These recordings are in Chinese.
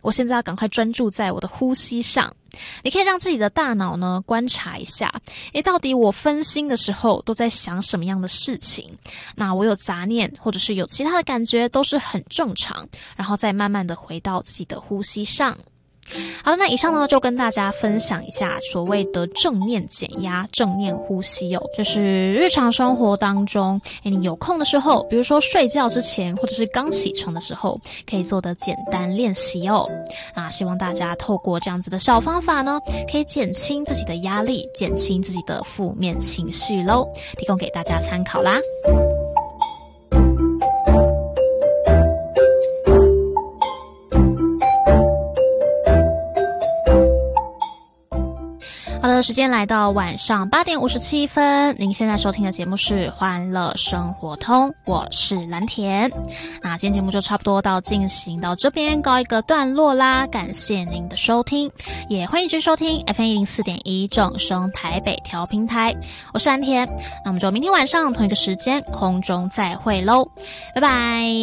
我现在要赶快专注在我的呼吸上。你可以让自己的大脑呢观察一下，到底我分心的时候都在想什么样的事情？那我有杂念或者是有其他的感觉都是很正常，然后再慢慢的回到自己的呼吸上。好的，那以上呢就跟大家分享一下所谓的正念减压、正念呼吸就是日常生活当中，你有空的时候，比如说睡觉之前或者是刚起床的时候，可以做的简单练习希望大家透过这样子的小方法呢，可以减轻自己的压力，减轻自己的负面情绪咯，提供给大家参考啦。好的，时间来到晚上8点57分，您现在收听的节目是欢乐生活通，我是蓝田。那今天节目就差不多进行到这边告一个段落啦，感谢您的收听，也欢迎继续收听 FM104.1 正声台北调频台，我是蓝田。那我们就明天晚上同一个时间空中再会咯，拜拜。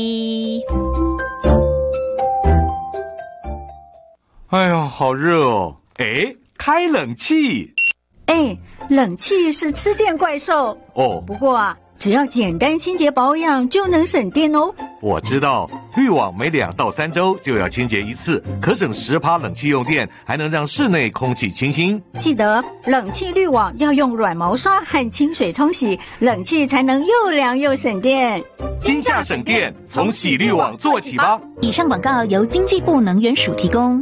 哎呀，好热哦！开冷气。 冷气是吃电怪兽哦。 不过只要简单清洁保养就能省电哦。 我知道，滤网每2到3周就要清洁一次，可省10%冷气用电，还能让室内空气清新。 记得冷气滤网要用软毛刷和清水冲洗，冷气才能又凉又省电。 今夏省电，从洗滤网做起吧。 以上广告由经济部能源署提供。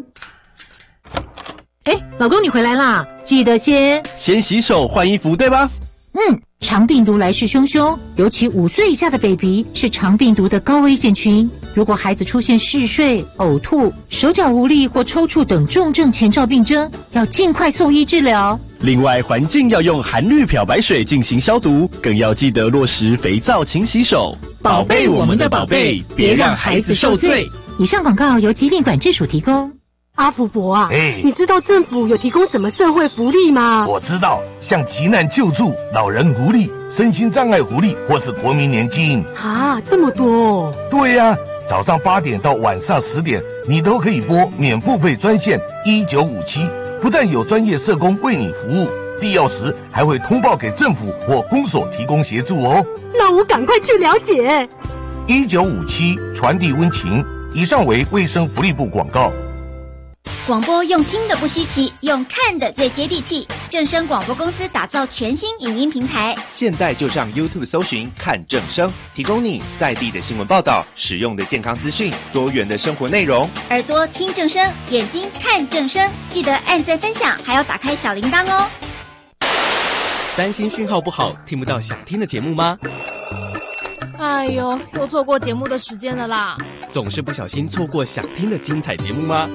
老公你回来啦，记得先洗手换衣服，对吧？ 肠病毒来势汹汹，尤其5岁以下的 baby 是肠病毒的高危险群。如果孩子出现嗜睡、呕吐、手脚无力或抽搐等重症前兆病征，要尽快送医治疗。 另外，环境要用含氯漂白水进行消毒，更要记得落实肥皂勤洗手，宝贝我们的宝贝，别让孩子受罪。 以上广告由疾病管制署提供。 阿福伯啊，你知道政府有提供什么社会福利吗？ 我知道，像急难救助、老人福利、身心障碍福利或是国民年金。 这么多哦。 对呀，早上8点到晚上10点，你都可以拨免付费专线1957，不但有专业社工为你服务，必要时还会通报给政府或公所提供协助哦。 那我赶快去了解。 1957传递温情。以上为卫生福利部广告。 广播用听的不稀奇，用看的最接地气。正声广播公司打造全新影音平台， 现在就上 YouTube 搜寻看正声，提供你在地的新闻报道、实用的健康资讯、多元的生活内容。 耳朵听正声，眼睛看正声，记得按赞分享，还要打开小铃铛哦。 担心讯号不好，听不到想听的节目吗？ 哎呦，又错过节目的时间了啦！ 总是不小心错过想听的精彩节目吗？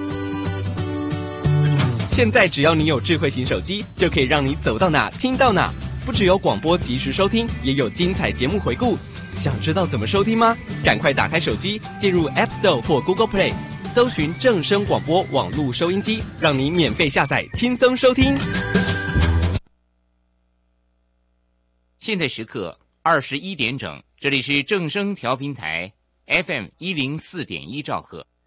现在只要你有智慧型手机，就可以让你走到哪听到哪。不只有广播及时收听，也有精彩节目回顾。想知道怎么收听吗？赶快打开手机，进入 App Store 或 Google Play， 搜寻正声广播网络收音机，让你免费下载，轻松收听。 现在时刻21点整，这里是正声调频台 FM104.1兆赫。